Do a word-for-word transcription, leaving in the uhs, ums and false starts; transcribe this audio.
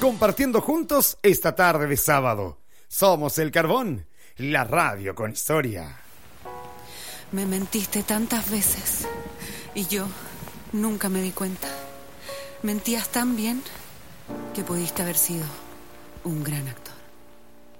compartiendo juntos esta tarde de sábado. Somos El Carbón, la radio con historia. Me mentiste tantas veces y yo nunca me di cuenta. Mentías tan bien que pudiste haber sido un gran actor.